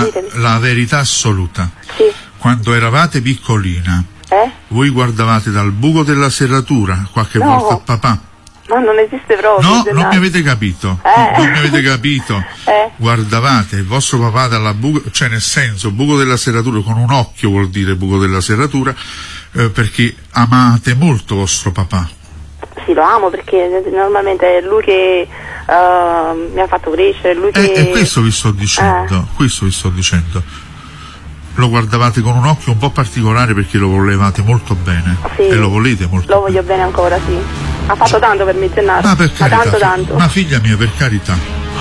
la verità assoluta. Sì. Quando eravate piccolina, voi guardavate dal buco della serratura qualche volta a papà? Ma non esiste proprio. No, non mi avete capito. Non mi avete capito. Guardavate il vostro papà dalla buco, cioè nel senso buco della serratura, con un occhio vuol dire buco della serratura, perché amate molto vostro papà. Sì, lo amo perché normalmente è lui che mi ha fatto crescere, lui che... E questo vi sto dicendo, questo vi sto dicendo. Lo guardavate con un occhio un po' particolare perché lo volevate molto bene. Sì, e lo volete molto bene. Lo voglio bene ancora, sì. Ha fatto tanto per me, Gennaro. Ma per carità, tanto. Ma figlia mia, per carità.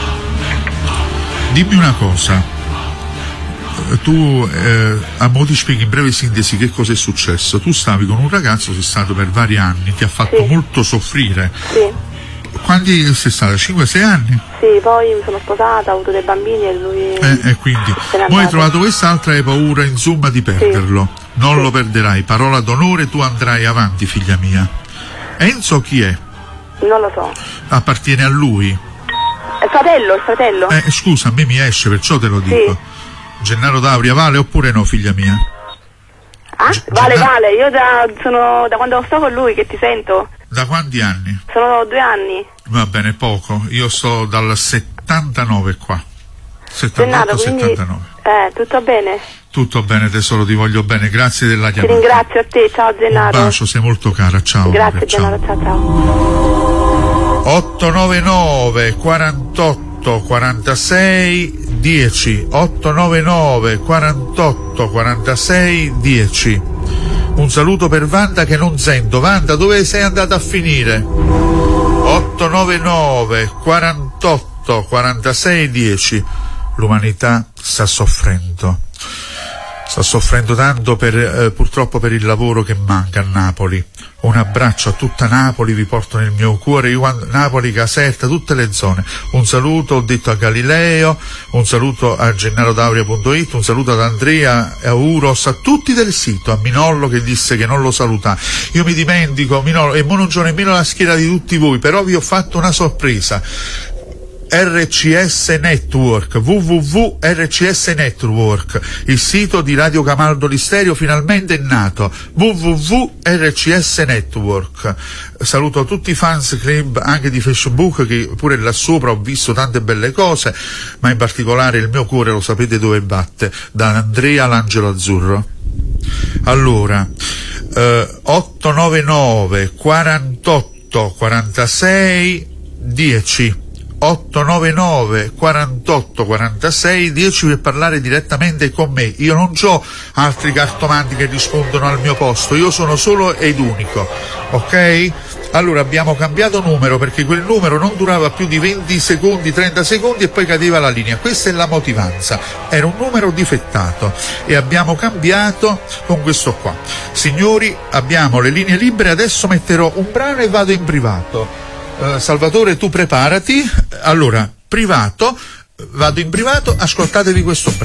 Dimmi una cosa. Tu, a mo' ti spieghi in breve sintesi che cosa è successo. Tu stavi con un ragazzo, sei stato per vari anni, ti ha fatto molto soffrire. Sì. Quanti sei stata? 5-6 anni? Sì, poi mi sono sposata, ho avuto dei bambini e lui... E quindi, poi hai trovato quest'altra e hai paura, insomma, di perderlo. Non lo perderai, parola d'onore, tu andrai avanti, figlia mia. Enzo chi è? Non lo so. Appartiene a lui? Il fratello. Scusa, a me mi esce, perciò te lo dico. Sì. Gennaro D'Auria vale oppure no, figlia mia? Vale, io sono da quando sto con lui che ti sento. Da quanti anni? Sono 2 anni. Va bene, poco. Io sto dal 79 qua. 78, 79. Tutto bene? Tutto bene, tesoro, ti voglio bene. Grazie della chiamata. Ti ringrazio a te, ciao Gennaro. Un bacio, sei molto cara, ciao. Grazie Gennaro, ciao. 899 48 46 10 899 48 46 10. Un saluto per Wanda che non sento. Wanda, dove sei andata a finire? 899 48 46 10. L'umanità sta soffrendo tanto purtroppo per il lavoro che manca a Napoli. Un abbraccio a tutta Napoli, vi porto nel mio cuore, Napoli, Caserta, tutte le zone. Un saluto, ho detto, a Galileo, un saluto a gennarodauria.it, un saluto ad Andrea, a Uros, a tutti del sito, a Minollo che disse che non lo saluta. Io mi dimentico, Minollo, e non c'ho nemmeno la schiera di tutti voi, però vi ho fatto una sorpresa. RCS Network, www.RCS Network, il sito di Radio Camaldoli Stereo finalmente è nato, www.RCS Network. Saluto tutti i fans club anche di Facebook, che pure là sopra ho visto tante belle cose, ma in particolare il mio cuore lo sapete dove batte, da Andrea l'Angelo Azzurro. Allora, 899 48 46 10 899 48 46 10 per parlare direttamente con me. Io non ho altri cartomanti che rispondono al mio posto, io sono solo ed unico, ok? Allora abbiamo cambiato numero perché quel numero non durava più di 20 secondi, 30 secondi e poi cadeva la linea. Questa è la motivanza, era un numero difettato e abbiamo cambiato con questo qua. Signori, abbiamo le linee libere, adesso metterò un brano e vado in privato. Salvatore, tu preparati. Allora, privato, vado in privato, ascoltatevi questo brano.